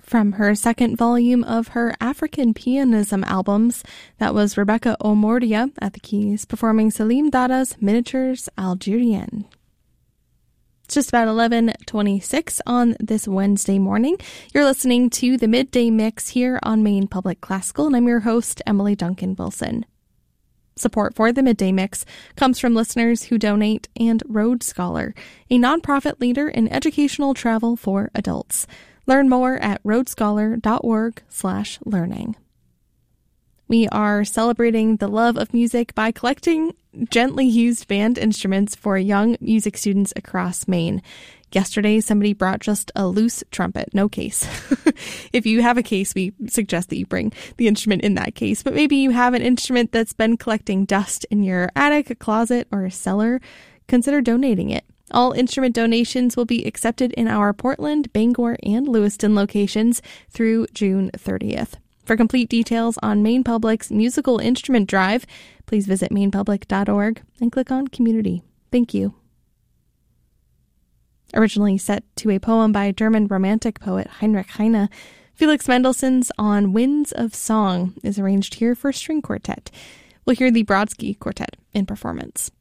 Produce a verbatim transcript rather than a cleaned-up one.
from her second volume of her African pianism albums. That was Rebecca Omordia at the keys, performing Salim Dada's Miniatures Algerienne. It's just about eleven twenty-six on this Wednesday morning. You're listening to the Midday Mix here on Maine Public Classical, and I'm your host, Emily Duncan Wilson. Support for the Midday Mix comes from listeners who donate and Road Scholar, a nonprofit leader in educational travel for adults. Learn more at roadscholar.org slash learning. We are celebrating the love of music by collecting gently used band instruments for young music students across Maine. Yesterday, somebody brought just a loose trumpet, no case. If you have a case, we suggest that you bring the instrument in that case. But maybe you have an instrument that's been collecting dust in your attic, a closet, or a cellar. Consider donating it. All instrument donations will be accepted in our Portland, Bangor, and Lewiston locations through June thirtieth. For complete details on Maine Public's musical instrument drive, please visit maine public dot org and click on Community. Thank you. Originally set to a poem by German Romantic poet Heinrich Heine, Felix Mendelssohn's On Winds of Song is arranged here for string quartet. We'll hear the Brodsky Quartet in performance.